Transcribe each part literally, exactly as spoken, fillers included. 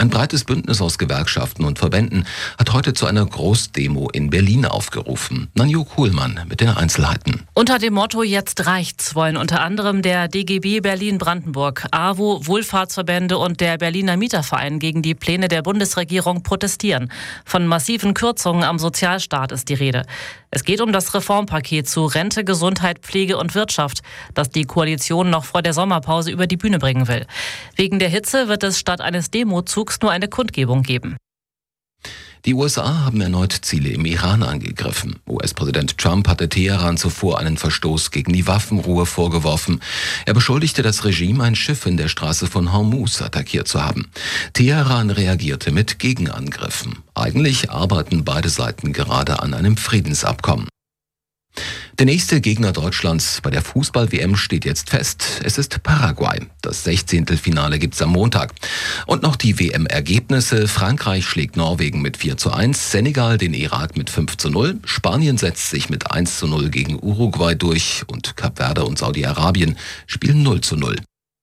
Ein breites Bündnis aus Gewerkschaften und Verbänden hat heute zu einer Großdemo in Berlin aufgerufen. Nanju Kuhlmann mit den Einzelheiten. Unter dem Motto "Jetzt reicht's" wollen unter anderem der D G B Berlin-Brandenburg, A W O, Wohlfahrtsverbände und der Berliner Mieterverein gegen die Pläne der Bundesregierung protestieren. Von massiven Kürzungen am Sozialstaat ist die Rede. Es geht um das Reformpaket zu Rente, Gesundheit, Pflege und Wirtschaft, das die Koalition noch vor der Sommerpause über die Bühne bringen will. Wegen der Hitze wird es statt eines Demozugs nur eine Kundgebung geben. Die U S A haben erneut Ziele im Iran angegriffen. U S-Präsident Trump hatte Teheran zuvor einen Verstoß gegen die Waffenruhe vorgeworfen. Er beschuldigte das Regime, ein Schiff in der Straße von Hormuz attackiert zu haben. Teheran reagierte mit Gegenangriffen. Eigentlich arbeiten beide Seiten gerade an einem Friedensabkommen. Der nächste Gegner Deutschlands bei der Fußball-W M steht jetzt fest. Es ist Paraguay. Das Sechzehntelfinale gibt's am Montag. Und noch die W M-Ergebnisse. Frankreich schlägt Norwegen mit vier zu eins, Senegal den Irak mit fünf zu null, Spanien setzt sich mit eins zu null gegen Uruguay durch und Kap Verde und Saudi-Arabien spielen null zu null.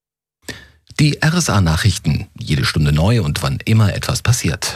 Die R S A-Nachrichten. Jede Stunde neu und wann immer etwas passiert.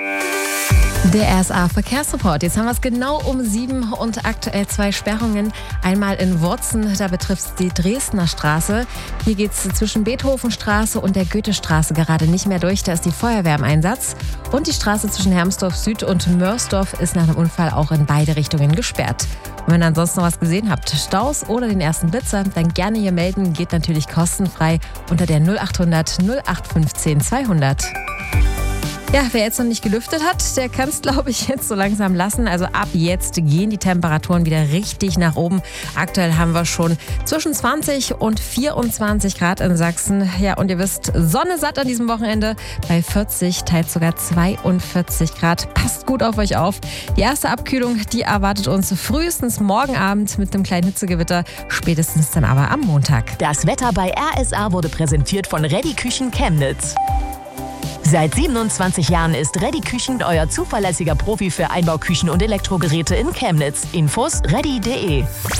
Der R S A-Verkehrsreport. Jetzt haben wir es genau um sieben und aktuell zwei Sperrungen. Einmal in Wurzen, da betrifft es die Dresdner Straße. Hier geht es zwischen Beethovenstraße und der Goethestraße gerade nicht mehr durch. Da ist die Feuerwehr im Einsatz. Und die Straße zwischen Hermsdorf Süd und Mörsdorf ist nach dem Unfall auch in beide Richtungen gesperrt. Und wenn ihr ansonsten noch was gesehen habt, Staus oder den ersten Blitzer, dann gerne hier melden. Geht natürlich kostenfrei unter der null achthundert null acht fünfzehn zweihundert. Ja, wer jetzt noch nicht gelüftet hat, der kann es, glaube ich, jetzt so langsam lassen. Also ab jetzt gehen die Temperaturen wieder richtig nach oben. Aktuell haben wir schon zwischen zwanzig und vierundzwanzig Grad in Sachsen. Ja, und ihr wisst, Sonne satt an diesem Wochenende bei vierzig, teils sogar zweiundvierzig Grad. Passt gut auf euch auf. Die erste Abkühlung, die erwartet uns frühestens morgen Abend mit einem kleinen Hitzegewitter, spätestens dann aber am Montag. Das Wetter bei R S A wurde präsentiert von Ready Küchen Chemnitz. Seit siebenundzwanzig Jahren ist Ready Küchen euer zuverlässiger Profi für Einbauküchen und Elektrogeräte in Chemnitz. Infos ready punkt de.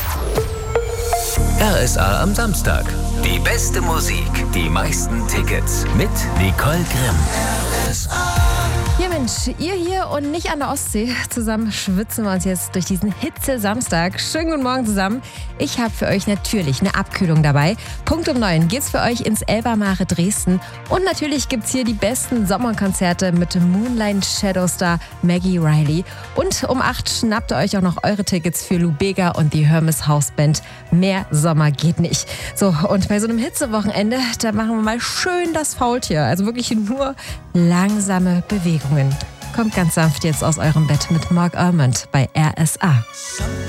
R S A am Samstag. Die beste Musik, die meisten Tickets mit Nicole Grimm. R S A. Ja Mensch, ihr hier und nicht an der Ostsee. Zusammen schwitzen wir uns jetzt durch diesen Hitze-Samstag. Schönen guten Morgen zusammen. Ich habe für euch natürlich eine Abkühlung dabei. Punkt um neun geht's für euch ins Elbermare Dresden. Und natürlich gibt's hier die besten Sommerkonzerte mit Moonlight Shadowstar Maggie Riley. Und um acht schnappt ihr euch auch noch eure Tickets für Lou Bega und die Hermes Hausband. Mehr Sommer geht nicht. So, und bei so einem Hitzewochenende, da machen wir mal schön das Faultier. Also wirklich nur langsame Bewegungen. Kommt ganz sanft jetzt aus eurem Bett mit Mark Almond bei R S A.